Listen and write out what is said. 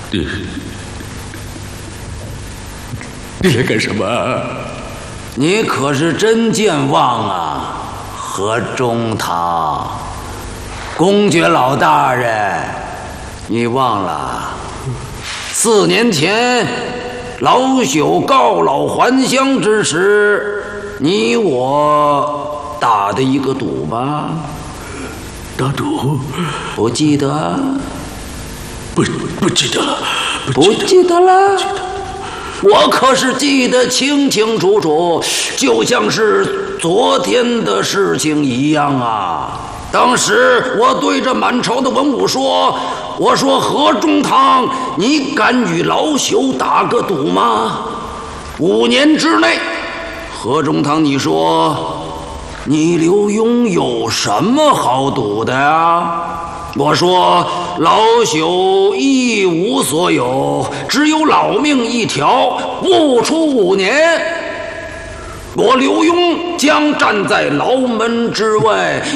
你来干什么？ 你可是真健忘啊，何中堂，公爵老大人，你忘了4年前老朽告老还乡之时，你我打的一个赌吗？ 打赌？ 不记得？ 不记得了， 不记得了。我可是记得清清楚楚，就像是昨天的事情一样啊！当时我对着满朝的文武说：“我说何中堂，你敢与老朽打个赌吗？5年之内。”何中堂，你说你刘墉有什么好赌的呀？我说老朽一无所有，只有老命一条，不出5年，我刘墉将站在牢门之外。